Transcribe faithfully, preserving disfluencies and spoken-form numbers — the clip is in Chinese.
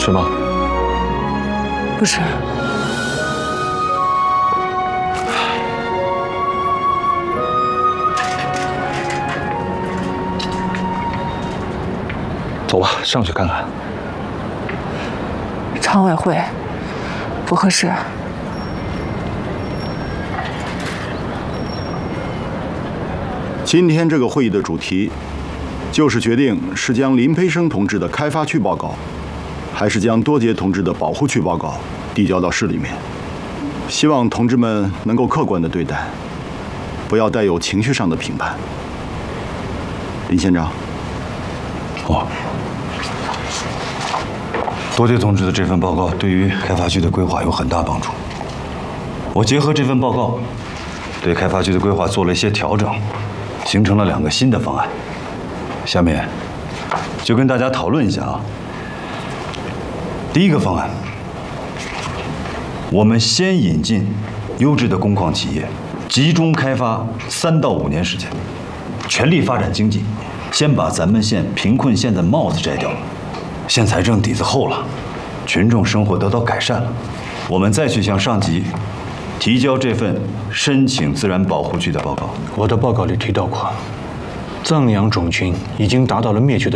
是吗？ 不是。 走吧，上去看看。 常委会不合适。 今天这个会议的主题，就是决定是将林培生同志的开发区报告，还是将多杰同志的保护区报告递交到市里面。希望同志们能够客观地对待，不要带有情绪上的评判。林县长。 哦。 多杰同志的这份报告对于开发区的规划有很大帮助。我结合这份报告，对开发区的规划做了一些调整，形成了两个新的方案。下面就跟大家讨论一下啊。第一个方案，我们先引进优质的工矿企业，集中开发三到五年时间，全力发展经济，先把咱们县贫困县的帽子摘掉。 县财政底子厚了，群众生活得到改善了，我们再去向上级提交这份申请自然保护区的报告。 我的报告里提到过，藏羊种群已经达到了灭绝的